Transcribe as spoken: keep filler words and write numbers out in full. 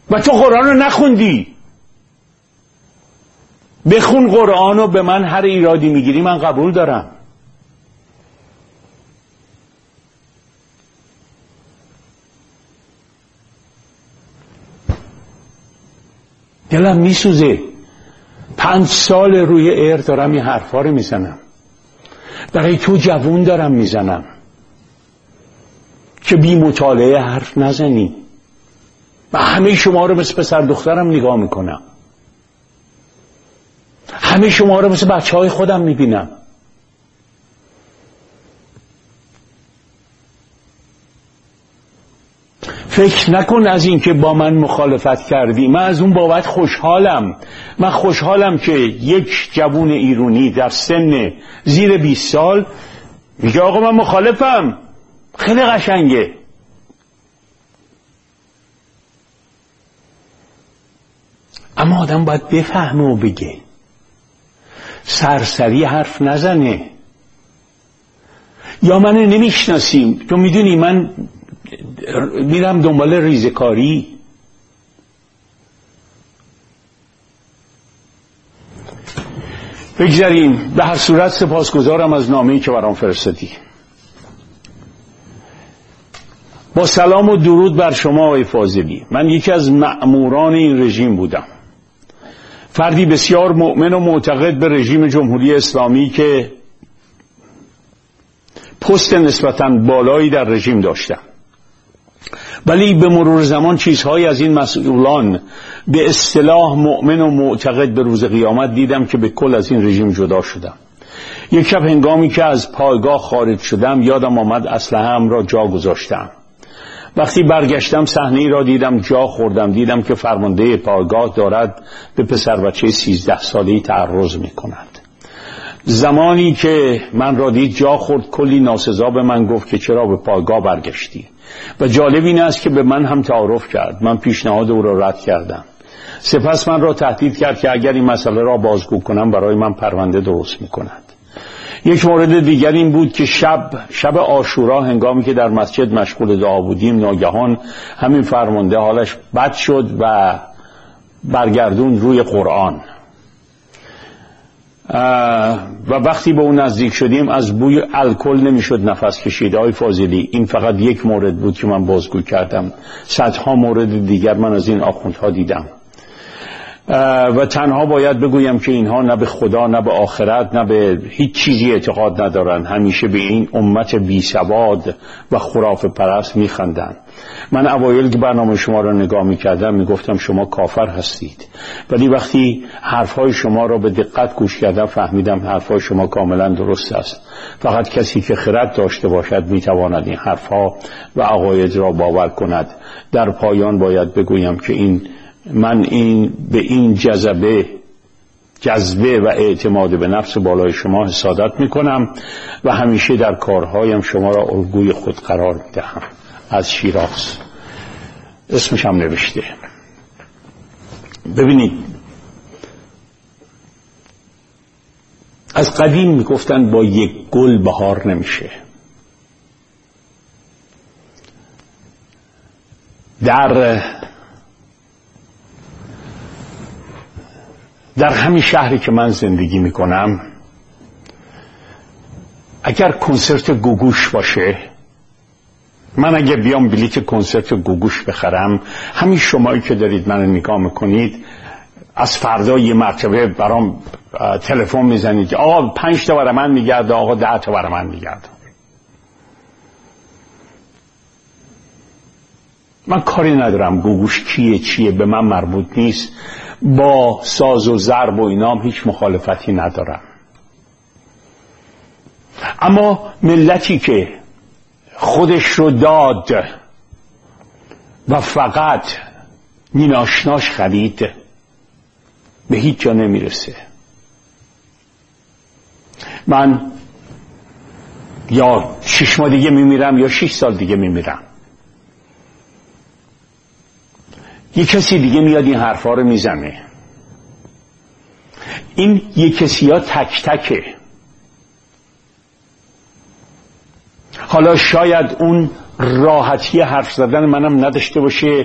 و تو قرآن رو نخوندی. بخون قرآن و به من هر ایرادی میگیری من قبول دارم. دلم میسوزه. پنج سال روی ایر دارم این حرفا رو میزنم، برای تو جوون دارم میزنم که بی مطالعه حرف نزنی. و همه شما رو مثل پسر دخترم نگاه میکنم، همه شما رو مثل بچه های خودم میبینم. فکر نکن از این که با من مخالفت کردی من از اون بابت خوشحالم. من خوشحالم که یک جوون ایرانی در سن زیر بیست سال میگه آقا من مخالفم. خیلی قشنگه. اما آدم باید بفهمه و بگه، سرسری حرف نزنه. یا من نمیشناسیم، تو میدونی من میرم دنبال ریزکاری. بگذاریم. به هر صورت سپاسگزارم از نامه‌ای که برام فرستادی. با سلام و درود بر شما آقای فاضلی. من یکی از مأموران این رژیم بودم، فردی بسیار مؤمن و معتقد به رژیم جمهوری اسلامی که پست نسبتاً بالایی در رژیم داشتم، ولی به مرور زمان چیزهایی از این مسئولان به اصطلاح مؤمن و معتقد به روز قیامت دیدم که به کل از این رژیم جدا شدم. یک شب هنگامی که از پایگاه خارج شدم یادم آمد اسلحه‌ام را جا گذاشتم. وقتی برگشتم صحنه‌ای را دیدم، جا خوردم. دیدم که فرمانده پایگاه دارد به پسر بچه سیزده ساله‌ای تعرض می‌کند. زمانی که من را دید جا خورد، کلی ناسزا به من گفت که چرا به پایگاه برگشتی. و جالب این است که به من هم تعارف کرد. من پیشنهاد او را رد کردم. سپس من را تهدید کرد که اگر این مسئله را بازگو کنم برای من پرونده درست می‌کند. یک مورد دیگر این بود که شب شب عاشورا هنگامی که در مسجد مشغول دعا بودیم ناگهان همین فرمانده حالش بد شد و برگردون روی قرآن. و وقتی به اون نزدیک شدیم از بوی الکل نمیشد نفس کشید. آقای فاضلی، این فقط یک مورد بود که من بازگو کردم. صدها مورد دیگر من از این آخوندها دیدم و تنها باید بگویم که اینها نه به خدا نه به آخرت نه به هیچ چیزی اعتقاد ندارن. همیشه به این امت بی سواد و خرافه پرست میخندن. من اوایل که برنامه شما را نگاه میکردم میگفتم شما کافر هستید، ولی وقتی حرفهای شما را به دقت گوش کردم فهمیدم حرفهای شما کاملا درست است. فقط کسی که خرد داشته باشد میتواند این حرفها و عقاید را باور کند. در پایان باید بگویم که این من این به این جذبه جذبه و اعتماد به نفس بالای شما حسادت میکنم و همیشه در کارهایم شما را الگوی خود قرار میدهم. از شیراز. اسمش هم نوشته. ببینید، از قدیم میگفتن با یک گل بهار نمیشه. در در همین شهری که من زندگی میکنم اگر کنسرت گوگوش باشه، من اگه بیام بلیت کنسرت گوگوش بخرم، همین شمایی که دارید منو نگاه میکنید از فردا یه مرتبه برام تلفن میزنید آقا پنج تا برای من میگرده، آقا ده تا برای من میگرده. من کاری ندارم گوگوش کیه چیه، به من مربوط نیست. با ساز و ضرب و اینام هیچ مخالفتی ندارم. اما ملتی که خودش رو داد و فقط نیناشناش خرید به هیچ جا نمیرسه. من یا شش ماه دیگه میمیرم یا شش سال دیگه میمیرم. یه کسی دیگه میاد این حرفا رو میزنه. این یه کسی ها تک تکه. حالا شاید اون راحتی حرف زدن منم نداشته باشه